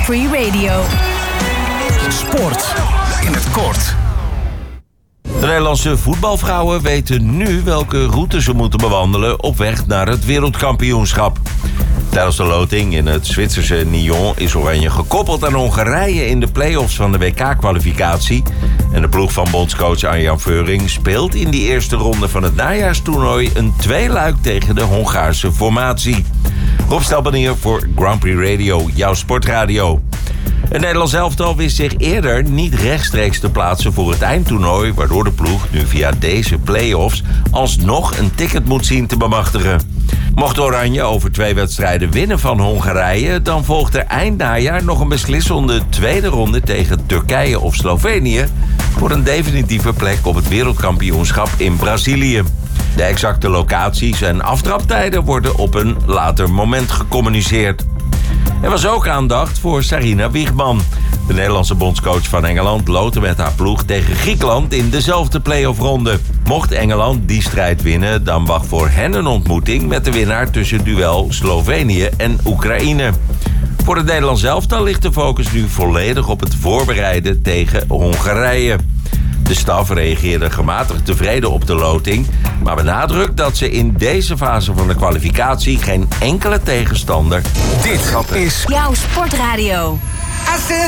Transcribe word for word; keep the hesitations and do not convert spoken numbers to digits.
Free Radio. Sport in het kort. De Nederlandse voetbalvrouwen weten nu welke route ze moeten bewandelen op weg naar het wereldkampioenschap. Tijdens de loting in het Zwitserse Nyon is Oranje gekoppeld aan Hongarije in de play-offs van de W K-kwalificatie. En de ploeg van bondscoach Arjan Veuring speelt in die eerste ronde van het najaarstoernooi een tweeluik tegen de Hongaarse formatie. Rob Stelbanier voor Grand Prix Radio, jouw sportradio. Het Nederlands elftal wist zich eerder niet rechtstreeks te plaatsen voor het eindtoernooi, waardoor de ploeg nu via deze play-offs alsnog een ticket moet zien te bemachtigen. Mocht Oranje over twee wedstrijden winnen van Hongarije, dan volgt er eind najaar nog een beslissende tweede ronde tegen Turkije of Slovenië voor een definitieve plek op het wereldkampioenschap in Brazilië. De exacte locaties en aftraptijden worden op een later moment gecommuniceerd. Er was ook aandacht voor Sarina Wiegman. De Nederlandse bondscoach van Engeland loten met haar ploeg tegen Griekenland in dezelfde play-off-ronde. Mocht Engeland die strijd winnen, dan wacht voor hen een ontmoeting met de winnaar tussen duel Slovenië en Oekraïne. Voor het Nederlands elftal ligt de focus nu volledig op het voorbereiden tegen Hongarije. De staf reageerde gematigd tevreden op de loting, maar benadrukt dat ze in deze fase van de kwalificatie geen enkele tegenstander. Dit is Jouw sportradio.